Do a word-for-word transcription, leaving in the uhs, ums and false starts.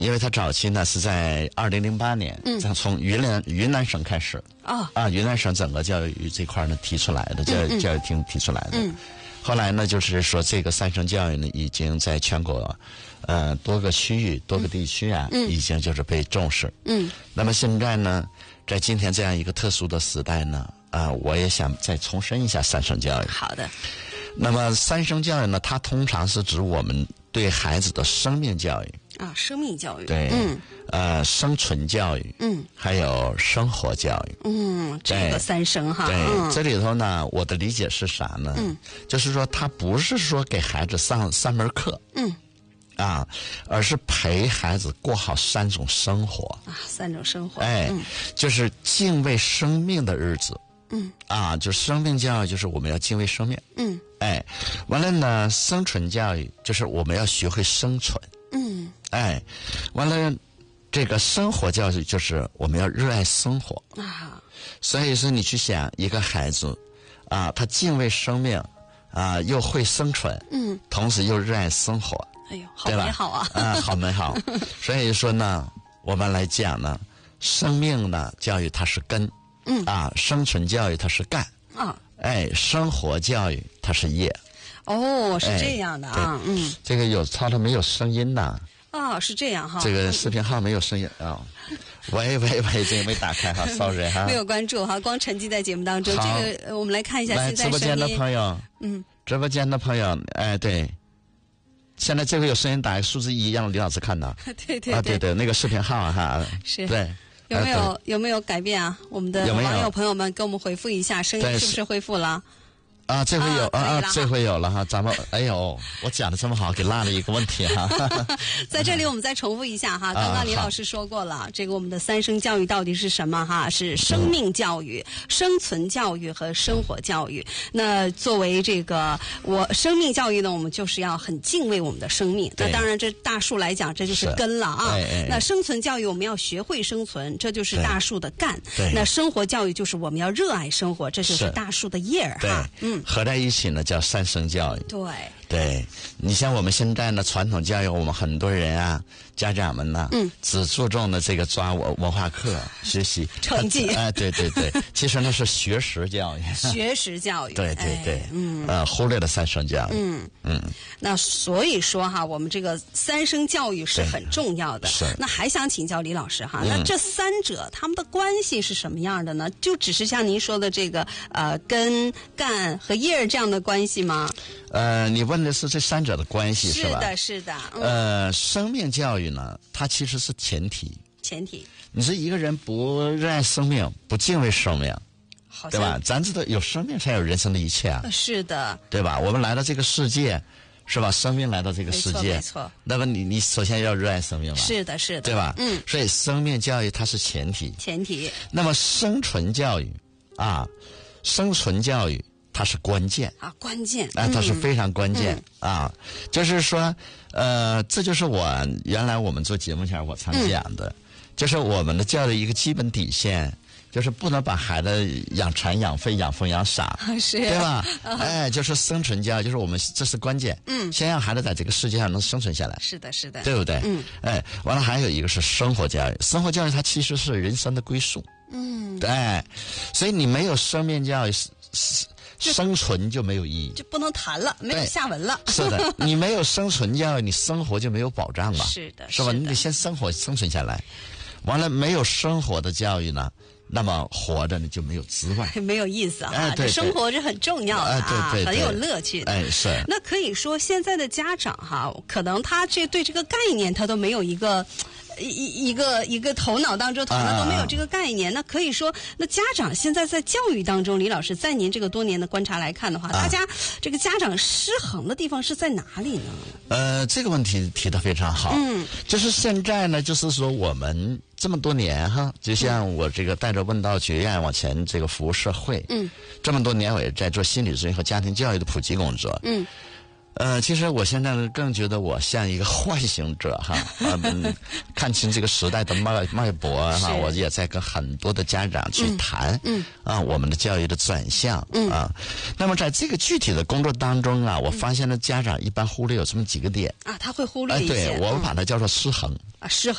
因为他早期呢是在二零零八年，嗯，从云南云南省开始， 哦， 啊，云南省整个教育这块呢提出来的，教育教育厅提出来的。嗯，后来呢，就是说这个三声教育呢，已经在全国，呃，多个区域、多个地区啊，嗯、已经就是被重视。嗯，那么现在呢，在今天这样一个特殊的时代呢，啊、呃，我也想再重申一下三声教育。 好的。 那么三声教育呢，它通常是指我们对孩子的生命教育。 啊，生命教育， 对，嗯，呃，生存教育，嗯，还有生活教育， 嗯，这个三声哈， 对， 嗯、 这里头呢，我的理解是啥呢？嗯，就是说，他不是说给孩子上三门课，嗯，啊，而是陪孩子过好三种生活啊，三种生活， 哎， 嗯、 就是敬畏生命的日子，嗯，啊，就生命教育就是我们要敬畏生命，嗯，哎，完了呢，生存教育就是我们要学会生存。嗯，哎，完了，这个生活教育就是我们要热爱生活啊。所以说，你去想一个孩子，啊，他敬畏生命，啊，又会生存，嗯，同时又热爱生活， 哎呦，好美好啊！ 啊，好美好。所以说呢，我们来讲呢，生命呢教育它是根，嗯，啊，生存教育它是干，啊，哎，生活教育它是叶。 哦，是这样的啊，哎、嗯， 这个有操的没有声音呐？ 哦，是这样哈。 这个视频号没有声音啊、哦。喂喂喂，这个没打开哈 ，sorry 哈。 没有关注哈，光沉浸在节目当中。这个我们来看一下现在直播间的朋友，嗯，直播间的朋友，哎，对，现在这个有声音，打一个数字一，让李老师看到。 对对对啊，对对，那个视频号哈， 是， 对。 有没有、呃、有没有改变啊？我们的网友朋友们给我们回复一下，声音是不是恢复了？ 啊，这回有啊啊，这回有了哈，咱们哎呦，我讲的这么好，给落了一个问题哈。 在这里我们再重复一下哈，刚刚李老师说过了，这个我们的三声教育到底是什么哈？是生命教育、生存教育和生活教育。那作为这个我生命教育呢，我们就是要很敬畏我们的生命。那当然，这大树来讲，这就是根了啊。那生存教育我们要学会生存，这就是大树的干。那生活教育就是我们要热爱生活，这就是大树的叶儿哈。嗯。 合在一起呢，叫三声教育。 对， 对，你像我们现在呢，传统教育，我们很多人啊，家长们呢，嗯，只注重的这个抓文文化课学习成绩。 哎，对对对，其实那是学识教育。 学识教育。 对对对， 哎、嗯， 呃，忽略了三声教育。 嗯嗯。那所以说哈，我们这个三声教育是很重要的。 是。 那还想请教李老师哈，嗯、那这三者他们的关系是什么样的呢？就只是像您说的这个呃根干和叶儿这样的关系吗？ 呃，你问的是这三者的关系是吧？ 是的，是的。 嗯、呃，生命教育呢，它其实是前提。 前提。 你说一个人不热爱生命，不敬畏生命，对吧？咱知道有生命才有人生的一切啊。 是的。 对吧？我们来到这个世界，是吧？生命来到这个世界， 没错。 那么你你首先要热爱生命吧？ 是的，是的， 对吧？ 嗯。 所以生命教育它是前提。 前提。 那么生存教育啊，生存教育。它是关键啊，关键啊，它是非常关键、嗯、啊。就是说，呃，这就是我原来我们做节目前我常讲的，嗯、就是我们的教育一个基本底线，就是不能把孩子养馋、养废、养疯、养傻， 是， 对吧？嗯、哎，就是生存教育，就是我们这是关键。嗯，先让孩子在这个世界上能生存下来。 是的，是的， 对不对？ 嗯， 哎，完了还有一个是生活教育，生活教育它其实是人生的归宿。嗯，对，所以你没有生命教育是是。生存就没有意义， 就不能谈了，没有下文了。 是的，你没有生存教育，你生活就没有保障吧？ 是的， 是吧？你得先生活生存下来，完了没有生活的教育呢，那么活着呢就没有滋味， 没有意思啊！ 哎、对对生活是很重要的啊， 哎、对对对很有乐趣的。 哎，是。 那可以说，现在的家长哈，可能他这对这个概念他都没有一个。一一个一个头脑当中，头脑都没有这个概念。啊、那可以说，那家长现在在教育当中，李老师，在您这个多年的观察来看的话，啊、大家这个家长失衡的地方是在哪里呢？ 呃，这个问题提得非常好。嗯，就是现在呢，就是说我们这么多年哈，就像我这个带着问道学院往前这个服务社会，嗯，这么多年我也在做心理咨询和家庭教育的普及工作，嗯。 呃，其实我现在更觉得我像一个唤醒者哈，嗯，看清这个时代的脉脉搏哈，我也在跟很多的家长去谈，嗯，啊，我们的教育的转向，嗯啊，那么在这个具体的工作当中啊，我发现了家长一般忽略有这么几个点啊，他会忽略一些， 哎，对我把它叫做失衡啊，失衡。